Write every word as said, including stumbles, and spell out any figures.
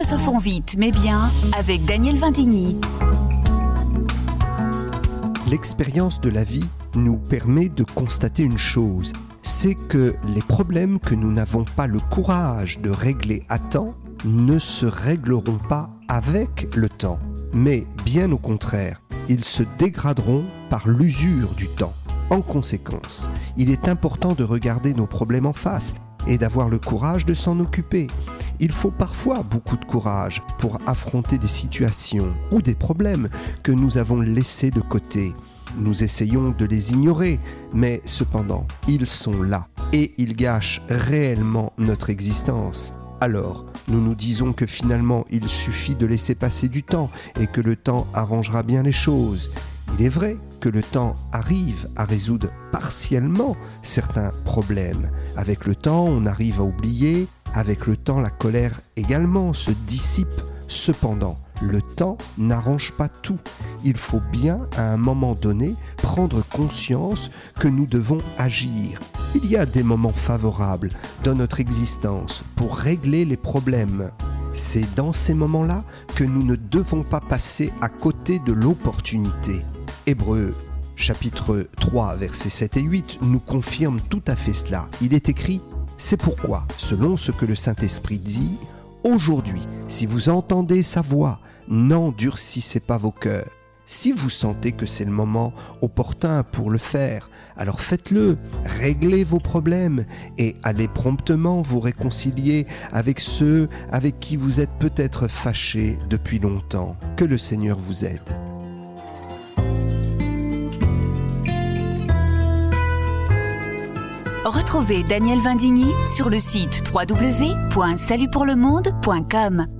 Philosophons vite mais bien avec Daniel Vindigny. L'expérience de la vie nous permet de constater une chose, c'est que les problèmes que nous n'avons pas le courage de régler à temps ne se régleront pas avec le temps, mais bien au contraire, ils se dégraderont par l'usure du temps. En conséquence, il est important de regarder nos problèmes en face et d'avoir le courage de s'en occuper. Il faut parfois beaucoup de courage pour affronter des situations ou des problèmes que nous avons laissés de côté. Nous essayons de les ignorer, mais cependant, ils sont là et ils gâchent réellement notre existence. Alors, nous nous disons que finalement, il suffit de laisser passer du temps et que le temps arrangera bien les choses. Il est vrai que le temps arrive à résoudre partiellement certains problèmes. Avec le temps, on arrive à oublier. Avec le temps, la colère également se dissipe. Cependant, le temps n'arrange pas tout. Il faut bien, à un moment donné, prendre conscience que nous devons agir. Il y a des moments favorables dans notre existence pour régler les problèmes. C'est dans ces moments-là que nous ne devons pas passer à côté de l'opportunité. Hébreux, chapitre trois, versets sept et huit, nous confirme tout à fait cela. Il est écrit « C'est pourquoi, selon ce que le Saint-Esprit dit, aujourd'hui, si vous entendez sa voix, n'endurcissez pas vos cœurs. Si vous sentez que c'est le moment opportun pour le faire, alors faites-le, réglez vos problèmes et allez promptement vous réconcilier avec ceux avec qui vous êtes peut-être fâchés depuis longtemps. Que le Seigneur vous aide. Retrouvez Daniel Vindigny sur le site w w w point salut pour le monde point com.